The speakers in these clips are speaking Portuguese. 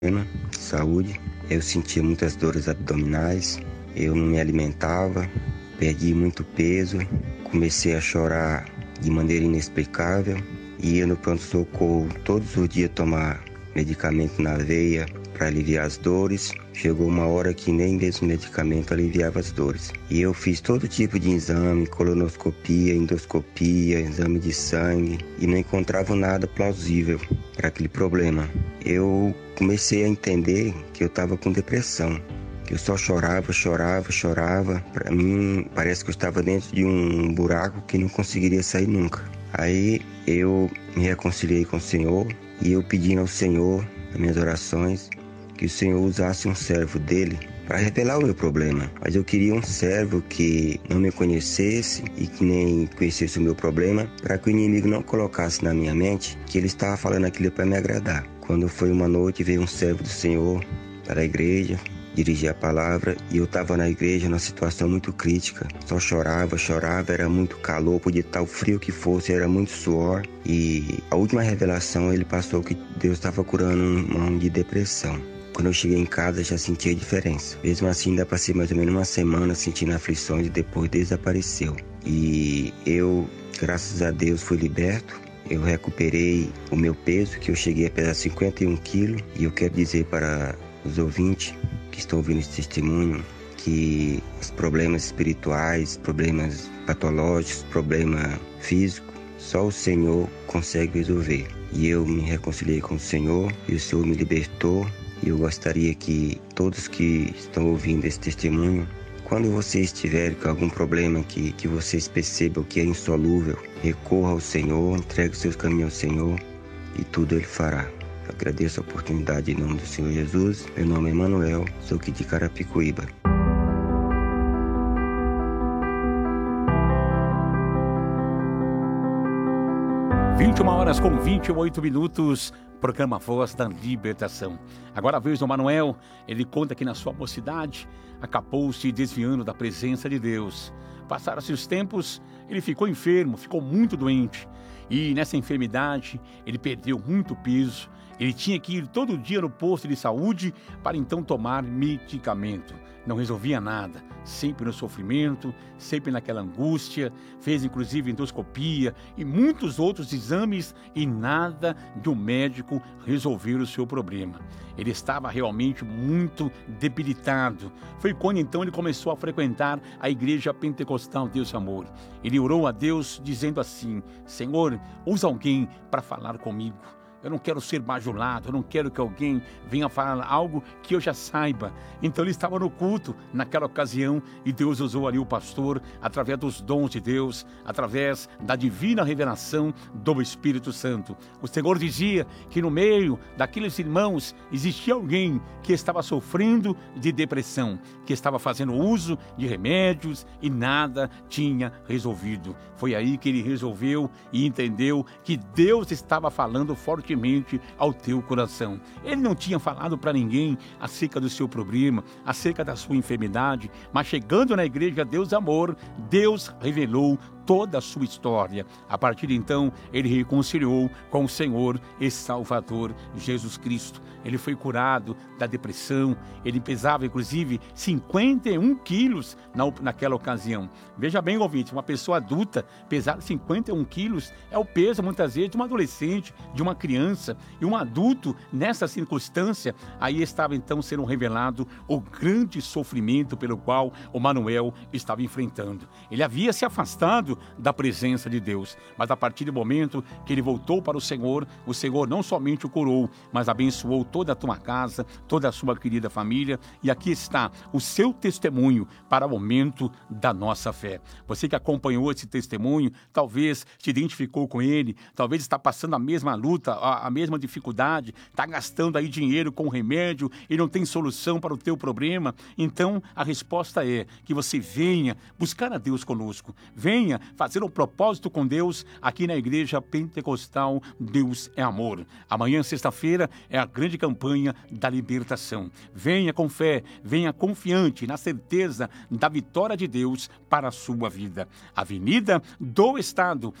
de saúde. Eu sentia muitas dores abdominais, eu não me alimentava, perdi muito peso, comecei a chorar de maneira inexplicável, ia no pronto-socorro todos os dias tomar medicamento na veia para aliviar as dores. Chegou uma hora que nem mesmo medicamento aliviava as dores. E eu fiz todo tipo de exame, colonoscopia, endoscopia, exame de sangue, e não encontrava nada plausível para aquele problema. Eu comecei a entender que eu estava com depressão. Eu só chorava. Para mim, parece que eu estava dentro de um buraco que não conseguiria sair nunca. Aí eu me reconciliei com o Senhor e eu pedi ao Senhor, nas minhas orações, que o Senhor usasse um servo dele para revelar o meu problema. Mas eu queria um servo que não me conhecesse e que nem conhecesse o meu problema, para que o inimigo não colocasse na minha mente que ele estava falando aquilo para me agradar. Quando foi uma noite, veio um servo do Senhor para a igreja, dirigir a palavra, e eu estava na igreja numa situação muito crítica. Só chorava, era muito calor, podia estar o frio que fosse, era muito suor. E a última revelação, ele passou que Deus estava curando um de depressão. Quando eu cheguei em casa, já senti a diferença. Mesmo assim, ainda passei mais ou menos uma semana sentindo aflições e depois desapareceu. E eu, graças a Deus, fui liberto. Eu recuperei o meu peso, que eu cheguei a pesar 51 quilos. E eu quero dizer para os ouvintes que estão ouvindo esse testemunho que os problemas espirituais, problemas patológicos, problema físico, só o Senhor consegue resolver. E eu me reconciliei com o Senhor e o Senhor me libertou. E eu gostaria que todos que estão ouvindo esse testemunho, quando vocês tiverem com algum problema que vocês percebam que é insolúvel, recorra ao Senhor, entregue os seus caminhos ao Senhor e tudo Ele fará. Eu agradeço a oportunidade em nome do Senhor Jesus. Meu nome é Manuel, sou aqui de Carapicuíba. 21h28, programa Voz da Libertação. Agora a vez do Manuel, ele conta que na sua mocidade acabou se desviando da presença de Deus. Passaram-se os tempos, ele ficou enfermo, ficou muito doente. E nessa enfermidade, ele perdeu muito peso. Ele tinha que ir todo dia no posto de saúde para então tomar medicamento. Não resolvia nada, sempre no sofrimento, sempre naquela angústia. Fez inclusive endoscopia e muitos outros exames e nada de um médico resolver o seu problema. Ele estava realmente muito debilitado. Foi quando então ele começou a frequentar a igreja pentecostal Deus Amor. Ele orou a Deus dizendo assim: Senhor, usa alguém para falar comigo. Eu não quero ser bajulado, eu não quero que alguém venha falar algo que eu já saiba. Então ele estava no culto naquela ocasião e Deus usou ali o pastor através dos dons de Deus, através da divina revelação do Espírito Santo. O Senhor dizia que no meio daqueles irmãos existia alguém que estava sofrendo de depressão, que estava fazendo uso de remédios e nada tinha resolvido. Foi aí que ele resolveu e entendeu que Deus estava falando fortemente ao teu coração. Ele não tinha falado para ninguém acerca do seu problema, acerca da sua enfermidade, mas chegando na igreja Deus Amor, Deus revelou toda a sua história. A partir de então, ele reconciliou com o Senhor e Salvador Jesus Cristo. Ele foi curado da depressão, ele pesava inclusive 51 quilos naquela ocasião. Veja bem, ouvinte, uma pessoa adulta pesar 51 quilos é o peso muitas vezes de um adolescente, de uma criança, e um adulto nessa circunstância. Aí estava então sendo revelado o grande sofrimento pelo qual o Manuel estava enfrentando. Ele havia se afastado da presença de Deus, mas a partir do momento que ele voltou para o Senhor não somente o curou, mas abençoou toda a tua casa, toda a sua querida família. E aqui está o seu testemunho para o aumento da nossa fé. Você que acompanhou esse testemunho, talvez se identificou com ele, talvez está passando a mesma luta, a mesma dificuldade, está gastando aí dinheiro com remédio e não tem solução para o teu problema. Então a resposta é que você venha buscar a Deus conosco, venha fazer um propósito com Deus aqui na Igreja Pentecostal Deus é Amor. Amanhã, sexta-feira, é a grande campanha da libertação. Venha com fé, venha confiante na certeza da vitória de Deus para a sua vida. Avenida do Estado,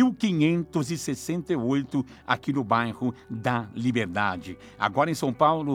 4.568, aqui no bairro da Liberdade. Agora em São Paulo,